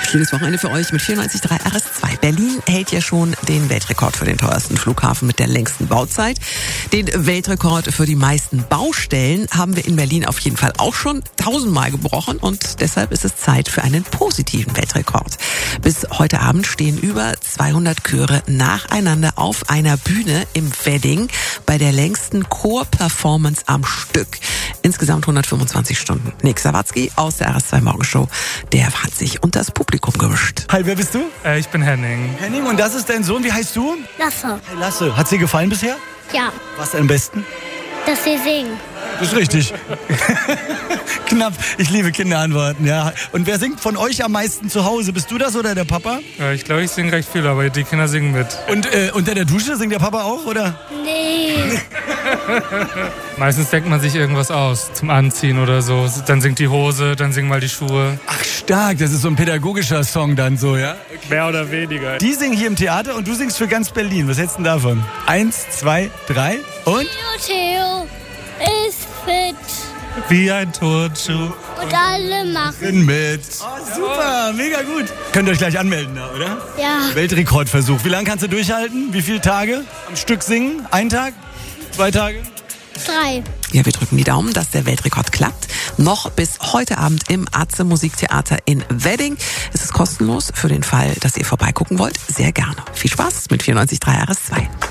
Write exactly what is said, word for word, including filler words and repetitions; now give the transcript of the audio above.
Schönes Wochenende für euch mit vierundneunzig Komma drei R S zwei. Berlin hält ja schon den Weltrekord für den teuersten Flughafen mit der längsten Bauzeit. Den Weltrekord für die meisten Baustellen haben wir in Berlin auf jeden Fall auch schon tausendmal gebrochen und deshalb ist es Zeit für einen positiven Weltrekord. Bis heute Abend stehen über zweihundert Chöre nacheinander auf einer Bühne im Wedding bei der längsten Chor-Performance am Stück. Insgesamt hundertfünfundzwanzig Stunden. Nick Sawatzki aus der R S zwei Morgenshow, der hat sich unter das Publikum gemischt. Hi, wer bist du? Äh, ich bin Henning. Henning, und das ist dein Sohn. Wie heißt du? Lasse. Hey, Lasse. Hat's dir gefallen bisher? Ja, Was am besten? dass sie singen. Das ist richtig. Knapp. Ich liebe Kinderantworten, ja. Und wer singt von euch am meisten zu Hause? Bist du das oder der Papa? Äh, ich glaube, ich singe recht viel, aber die Kinder singen mit. Und äh, unter der Dusche singt der Papa auch, oder? Nee. Meistens denkt man sich irgendwas aus zum Anziehen oder so. Dann singt die Hose, dann singen mal die Schuhe. Ach, stark. Das ist so ein pädagogischer Song dann so, ja? Mehr oder weniger. Die singen hier im Theater und du singst für ganz Berlin. Was hältst du denn davon? Eins, zwei, drei und? Theo Theo ist fit Wie ein Turnschuh. und alle machen. Bin mit. Oh, super, mega gut. Könnt ihr euch gleich anmelden da, oder? Ja, Weltrekordversuch. Wie lange kannst du durchhalten? Wie viele Tage am Stück singen? Ein Tag? Zwei Tage? drei. Ja, wir drücken die Daumen, dass der Weltrekord klappt. Noch bis heute Abend im Atze Musiktheater in Wedding. Es ist kostenlos für den Fall, dass ihr vorbeigucken wollt. Sehr gerne. Viel Spaß mit vierundneunzig Komma drei R S zwei.